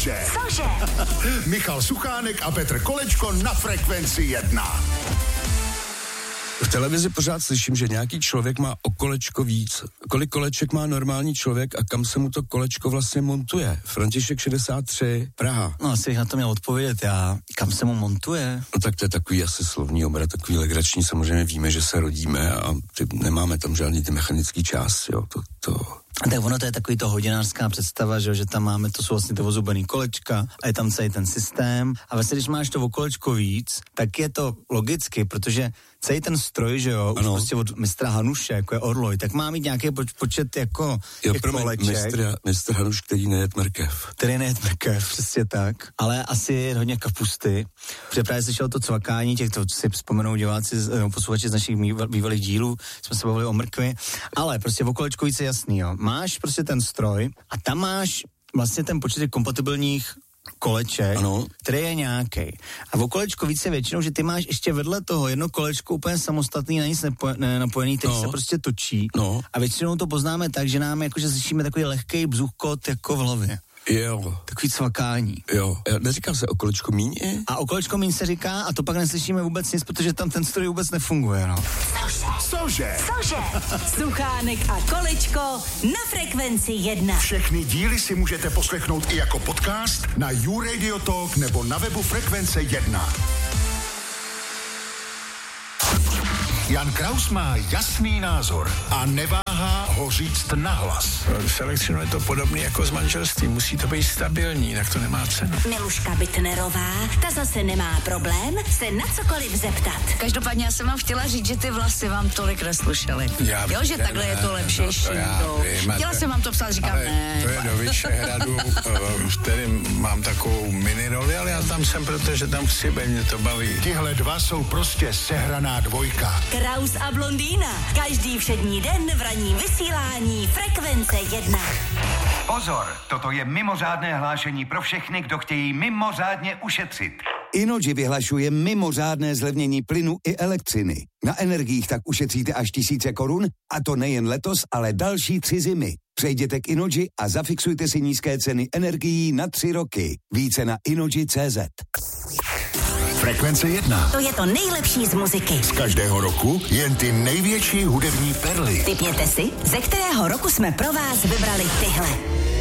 Cože? Michal Suchánek a Petr Kolečko na Frekvenci 1. V televizi pořád slyším, že nějaký člověk má o kolečko víc. Kolik koleček má normální člověk a kam se mu to kolečko vlastně montuje? František 63, Praha. No asi na to měl odpovědět já. Kam se mu montuje? No tak to je takový asi slovní obrat, takový legrační. Samozřejmě víme, že se rodíme a nemáme tam žádný ty mechanický část, jo, to. Tak ono to je takový to hodinářská představa, že tam máme, to jsou vlastně ty ozubený kolečka a je tam celý ten systém. A vlastně, když máš to o kolečko víc, tak je to logicky, protože celý ten stroj, že jo, už prostě od mistra Hanuše, jako je Orloj, tak má mít nějaký počet jako koleček. Mistr Hanuš, který nejet mrkev. Přesně tak. Ale asi hodně kapusty. Protože právě slyšel to cvakání, těch to si vzpomenou diváci, posluchači z našich bývalých dílů, jsme se bavili o mrkvi, ale prostě o kolečko víc je jasný, jo. Máš prostě ten stroj a tam máš vlastně ten počet kompatibilních koleček, který je nějaký. A o kolečko více většinou, že ty máš ještě vedle toho jedno kolečko úplně samostatný, na nic napojený, který se prostě točí. A většinou to poznáme tak, že nám jakože slyšíme takový lehkej bzuchkot jako v hlavě. Jo. Takový cvakání. Jo. Neříká se o kolečko míň? A o kolečko míň se říká a to pak neslyšíme vůbec nic, protože tam ten stroj vůbec nefunguje, no. Cože? Suchánek a Kolečko na Frekvenci 1. Všechny díly si můžete poslechnout i jako podcast na YouRadio Talk nebo na webu Frekvence 1. Jan Kraus má jasný názor a neváhá ho říct nahlas. S elektřinou je to podobné jako s manželstvím. Musí to být stabilní, jinak to nemá cenu. Miluška Bitnerová, ta zase nemá problém se na cokoliv zeptat. Každopádně já jsem vám chtěla říct, že ty vlasy vám tolik neslušely. Jo, že takhle je to lepšejší. Chtěla jsem vám to psát, říkám ne. To je do Vyšehradu, v kterém mám takovou mini roli, ale já tam jsem, protože tam chci, mě to baví. Tihle dva jsou prostě sehraná dvojka. Kraus a Blondýna. Každý všední den v ranním vysílání Frekvence 1. Pozor, toto je mimořádné hlášení pro všechny, kdo chtějí mimořádně ušetřit. Innogy vyhlašuje mimořádné zlevnění plynu i elektřiny. Na energiích tak ušetříte až 1000 korun, a to nejen letos, ale další 3 zimy. Přejděte k Innogy a zafixujte si nízké ceny energií na 3 roky. Více na innogy.cz. Frekvence 1. To je to nejlepší z muziky. Z každého roku jen ty největší hudební perly. Tipněte si, ze kterého roku jsme pro vás vybrali tyhle.